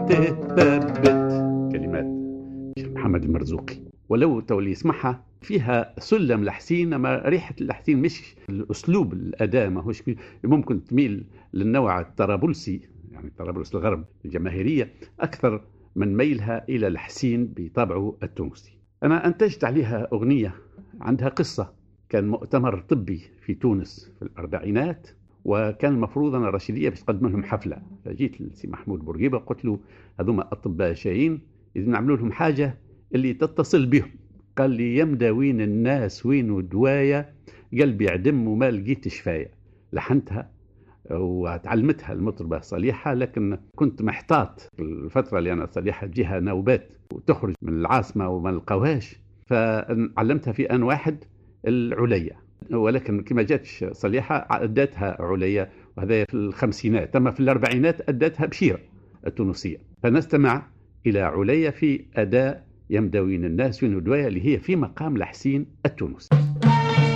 تثبت. كلمات شيخ محمد المرزوقي. ولو تولي يسمعها فيها سلم لحسين، اما ريحه اللحسين مش الاسلوب الاداء، ماهوش ممكن تميل للنوع الطرابلسي، يعني طرابلس الغرب الجماهيريه اكثر من ميلها الى الحسين بطبعه التونسي. انا انتجت عليها اغنيه عندها قصه. كان مؤتمر طبي في تونس في الاربعينات، وكان المفروض أن الرشيدية باش تقدم لهم حفلة. فجيت لسي محمود بورقيبة قلت له هذوما أطباء جايين، إذا نعملوا لهم حاجة اللي تتصل بهم. قال لي يمدى وين الناس وين دوايا، قلبي عدم وما لقيت شفاية. لحنتها وتعلمتها المطربة صليحة، لكن كنت محتاط الفترة اللي أنا صليحة تجيها نوبات وتخرج من العاصمة وما نلقاوهاش، فعلمتها في آن واحد العليا، ولكن كما جاتش صليحة أدتها عليا، وهذا في الخمسينات. أما في الأربعينات أدتها بشيرة التونسية. فنستمع إلى عليا في أداء يمدوين الناس وين دوايا، اللي هي في مقام لحسين التونسي.